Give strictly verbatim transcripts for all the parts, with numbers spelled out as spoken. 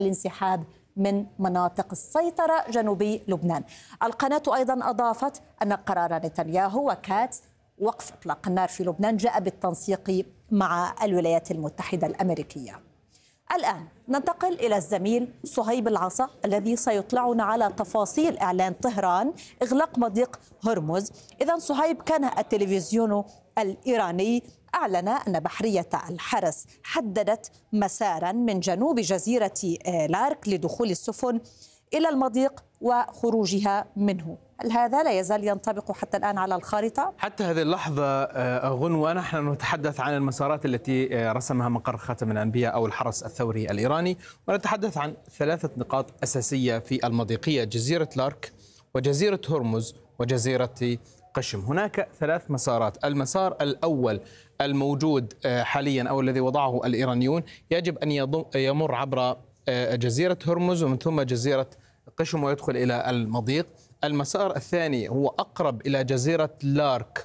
الانسحاب من مناطق السيطرة جنوبي لبنان. القناة أيضا أضافت أن قرار نتنياهو وكاتس وقف إطلاق النار في لبنان جاء بالتنسيق مع الولايات المتحدة الأمريكية. الآن ننتقل إلى الزميل صهيب العصا الذي سيطلعنا على تفاصيل إعلان طهران إغلاق مضيق هرمز. إذن صهيب، كان التلفزيون الإيراني أعلن أن بحرية الحرس حددت مسارا من جنوب جزيرة لارك لدخول السفن إلى المضيق وخروجها منه. هل هذا لا يزال ينطبق حتى الآن على الخارطة؟ حتى هذه اللحظة غنوة نحن نتحدث عن المسارات التي رسمها مقر خاتم الأنبياء أو الحرس الثوري الإيراني، ونتحدث عن ثلاثة نقاط أساسية في المضيقية: جزيرة لارك وجزيرة هرمز وجزيرة قشم. هناك ثلاث مسارات. المسار الأول الموجود حاليا أو الذي وضعه الإيرانيون يجب أن يمر عبر جزيرة هرمز ومن ثم جزيرة قشم ويدخل إلى المضيق. المسار الثاني هو أقرب إلى جزيرة لارك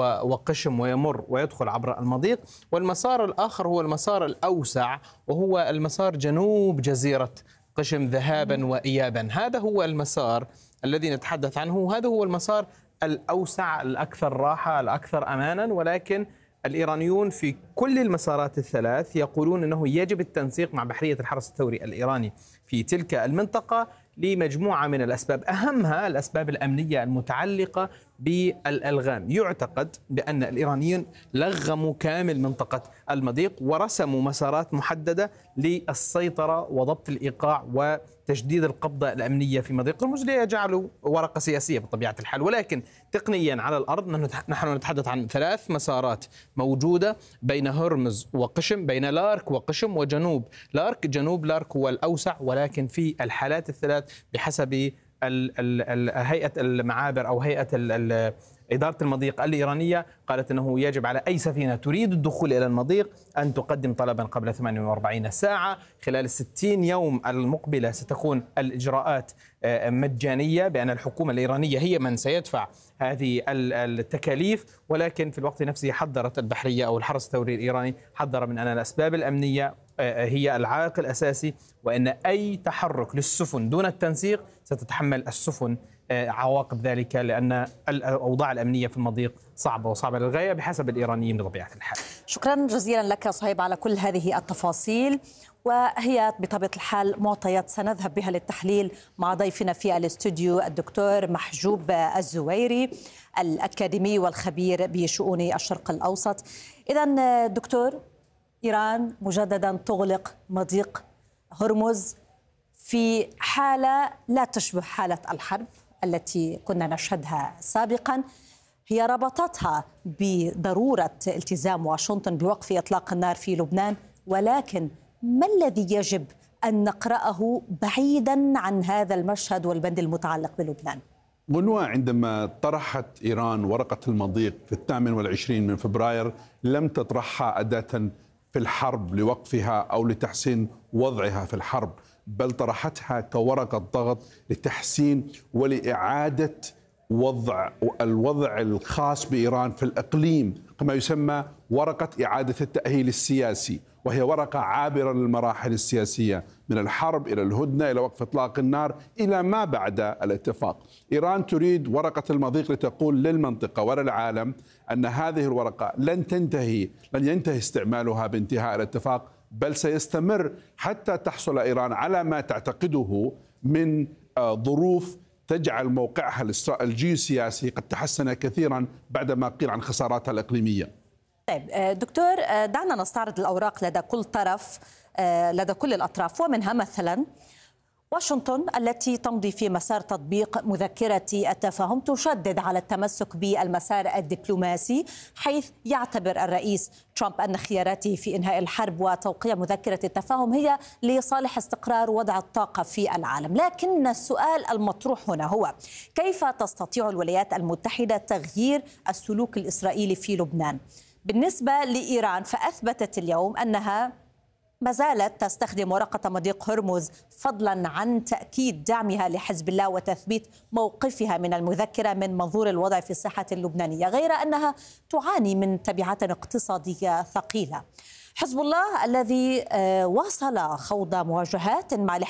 وقشم ويمر ويدخل عبر المضيق. والمسار الآخر هو المسار الأوسع وهو المسار جنوب جزيرة قشم ذهابا وإيابا. هذا هو المسار الذي نتحدث عنه، هذا هو المسار الأوسع الأكثر راحة الأكثر أمانا، ولكن الإيرانيون في كل المسارات الثلاث يقولون أنه يجب التنسيق مع بحرية الحرس الثوري الإيراني في تلك المنطقة لمجموعة من الأسباب، أهمها الأسباب الأمنية المتعلقة بالألغام. يعتقد بأن الإيرانيين لغموا كامل منطقة المضيق ورسموا مسارات محددة للسيطرة وضبط الإيقاع وتجديد القبضة الأمنية في مضيق هرمز، ليجعلوا ورقة سياسية بطبيعة الحال. ولكن تقنيا على الأرض نحن نتحدث عن ثلاث مسارات موجودة بين هرمز وقشم، بين لارك وقشم وجنوب لارك. جنوب لارك هو الأوسع، ولكن في الحالات الثلاث بحسب هيئة المعابر أو هيئة إدارة المضيق الإيرانية قالت أنه يجب على أي سفينة تريد الدخول إلى المضيق أن تقدم طلبا قبل ثمانية وأربعين ساعة. خلال الستين يوم المقبلة ستكون الإجراءات مجانية، بأن الحكومة الإيرانية هي من سيدفع هذه التكاليف. ولكن في الوقت نفسه حذرت البحرية أو الحرس الثوري الإيراني حذر من أن الأسباب الأمنية هي العائق الأساسي، وأن أي تحرك للسفن دون التنسيق ستتحمل السفن عواقب ذلك، لأن الأوضاع الأمنية في المضيق صعبة وصعبة للغاية بحسب الإيرانيين بطبيعة الحال. شكرا جزيلا لك صهيب على كل هذه التفاصيل، وهي بطبيعة الحال معطيات سنذهب بها للتحليل مع ضيفنا في الاستوديو الدكتور محجوب الزويري الأكاديمي والخبير بشؤون الشرق الأوسط. إذن دكتور، إيران مجددا تغلق مضيق هرمز في حالة لا تشبه حالة الحرب التي كنا نشهدها سابقا. هي ربطتها بضرورة التزام واشنطن بوقف إطلاق النار في لبنان، ولكن ما الذي يجب أن نقرأه بعيدا عن هذا المشهد والبند المتعلق بلبنان؟ غنوة، عندما طرحت إيران ورقة المضيق في الثامن والعشرين من فبراير لم تطرحها أداة في الحرب لوقفها أو لتحسين وضعها في الحرب، بل طرحتها كورقة ضغط لتحسين ولإعادة وضع الوضع الخاص بإيران في الإقليم، كما يسمى ورقة إعادة التأهيل السياسي، وهي ورقة عابرة للمراحل السياسية من الحرب إلى الهدنة إلى وقف إطلاق النار إلى ما بعد الاتفاق. إيران تريد ورقة المضيق لتقول للمنطقة وللعالم أن هذه الورقة لن تنتهي لن ينتهي استعمالها بانتهاء الاتفاق، بل سيستمر حتى تحصل إيران على ما تعتقده من ظروف تجعل موقعها الجيوسياسي قد تحسن كثيرا بعدما قيل عن خساراتها الإقليمية. طيب دكتور، دعنا نستعرض الأوراق لدى كل طرف، لدى كل الأطراف، ومنها مثلا واشنطن التي تمضي في مسار تطبيق مذكرة التفاهم تشدد على التمسك بالمسار الدبلوماسي، حيث يعتبر الرئيس ترامب أن خياراته في إنهاء الحرب وتوقيع مذكرة التفاهم هي لصالح استقرار وضع الطاقة في العالم. لكن السؤال المطروح هنا هو كيف تستطيع الولايات المتحدة تغيير السلوك الإسرائيلي في لبنان؟ بالنسبة لإيران فأثبتت اليوم أنها ما زالت تستخدم ورقة مضيق هرمز، فضلا عن تأكيد دعمها لحزب الله وتثبيت موقفها من المذكرة من منظور الوضع في الساحة اللبنانية، غير أنها تعاني من تبعات اقتصادية ثقيلة. حزب الله الذي واصل خوض مواجهات مع